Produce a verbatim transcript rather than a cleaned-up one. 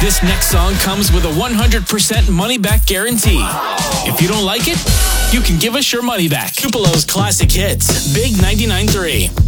This next song comes with a one hundred percent money-back guarantee. If you don't like it, you can give us your money back. Tupelo's Classic Hits, Big ninety-nine point three.